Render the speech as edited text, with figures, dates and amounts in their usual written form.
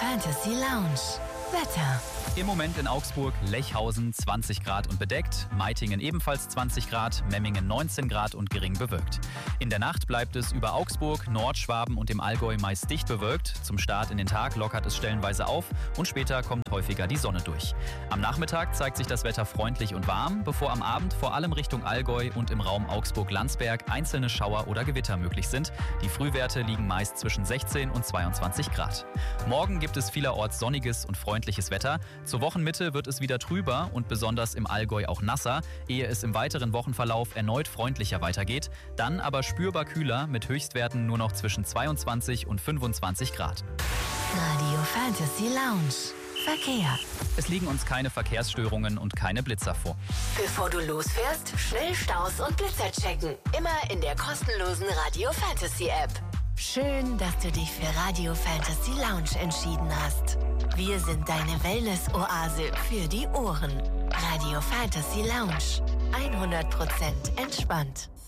Fantasy Lounge. Wetter. Im Moment in Augsburg, Lechhausen 20 Grad und bedeckt, Meitingen ebenfalls 20 Grad, Memmingen 19 Grad und gering bewölkt. In der Nacht bleibt es über Augsburg, Nordschwaben und dem Allgäu meist dicht bewölkt. Zum Start in den Tag lockert es stellenweise auf und später kommt häufiger die Sonne durch. Am Nachmittag zeigt sich das Wetter freundlich und warm, bevor am Abend vor allem Richtung Allgäu und im Raum Augsburg-Landsberg einzelne Schauer oder Gewitter möglich sind. Die Frühwerte liegen meist zwischen 16 und 22 Grad. Morgen gibt es vielerorts sonniges und freundliches Wetter. Zur Wochenmitte wird es wieder trüber und besonders im Allgäu auch nasser, ehe es im weiteren Wochenverlauf erneut freundlicher weitergeht. Dann aber spürbar kühler mit Höchstwerten nur noch zwischen 22 und 25 Grad. Radio Fantasy Lounge. Verkehr. Es liegen uns keine Verkehrsstörungen und keine Blitzer vor. Bevor du losfährst, schnell Staus und Blitzer checken. Immer in der kostenlosen Radio Fantasy App. Schön, dass du dich für Radio Fantasy Lounge entschieden hast. Wir sind deine Wellness-Oase für die Ohren. Radio Fantasy Lounge. 100% entspannt.